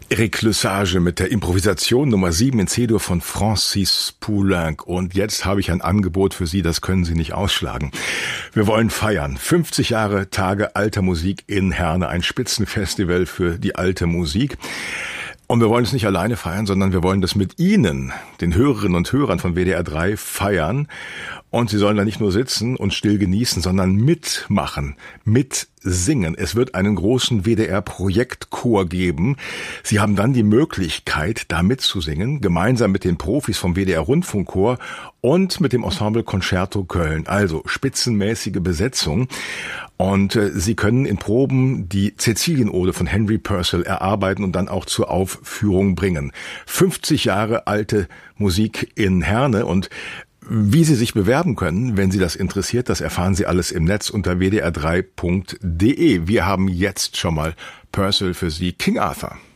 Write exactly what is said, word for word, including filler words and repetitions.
Eric Lesage mit der Improvisation Nummer sieben in C-Dur von Francis Poulenc. Und jetzt habe ich ein Angebot für Sie, das können Sie nicht ausschlagen. Wir wollen feiern. fünfzig Jahre Tage alter Musik in Herne, ein Spitzenfestival für die alte Musik. Und wir wollen es nicht alleine feiern, sondern wir wollen das mit Ihnen, den Hörerinnen und Hörern von W D R drei, feiern. Und Sie sollen da nicht nur sitzen und still genießen, sondern mitmachen, mitsingen. Es wird einen großen W D R-Projektchor geben. Sie haben dann die Möglichkeit, da mitzusingen, gemeinsam mit den Profis vom W D R-Rundfunkchor und mit dem Ensemble Concerto Köln. Also spitzenmäßige Besetzung. Und äh, Sie können in Proben die Cäcilienode von Henry Purcell erarbeiten und dann auch zur Aufführung bringen. fünfzig Jahre alte Musik in Herne. Und wie Sie sich bewerben können, wenn Sie das interessiert, das erfahren Sie alles im Netz unter w d r drei punkt d e. Wir haben jetzt schon mal Purcell für Sie, King Arthur.